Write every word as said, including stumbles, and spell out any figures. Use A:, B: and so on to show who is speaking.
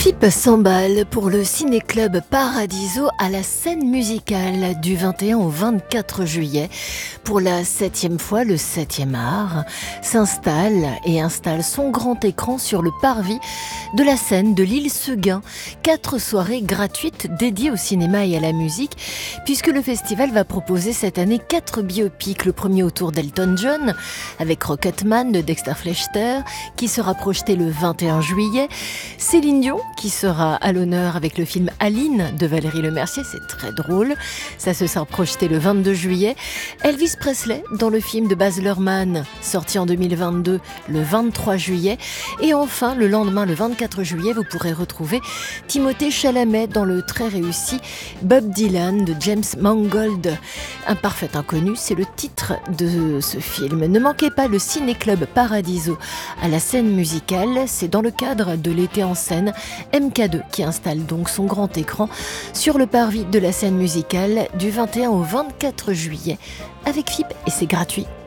A: F I P s'emballe pour le ciné-club Paradiso à la scène musicale du vingt et un au vingt-quatre juillet. Pour la septième fois, le septième art s'installe et installe son grand écran sur le parvis de la scène de l'île Seguin. Quatre soirées gratuites dédiées au cinéma et à la musique, puisque le festival va proposer cette année quatre biopics. Le premier autour d'Elton John, avec Rocketman de Dexter Fletcher, qui sera projeté le vingt et un juillet. Céline Dion, qui sera à l'honneur avec le film Aline de Valérie Lemercier, c'est très drôle, ça se sera projeté le vingt-deux juillet. Elvis Presley dans le film de Baz Luhrmann, sorti en deux mille vingt-deux, le vingt-trois juillet. Et enfin, le lendemain, le vingt-quatre juillet, vous pourrez retrouver Timothée Chalamet dans le très réussi Bob Dylan de James Mangold. Un parfait inconnu, c'est le titre de ce film. Ne manquez pas le Ciné-Club Paradiso à la scène musicale, c'est dans le cadre de l'été en scène M K deux qui installe donc son grand écran sur le parvis de la scène musicale du vingt et un au vingt-quatre juillet avec F I P et c'est gratuit.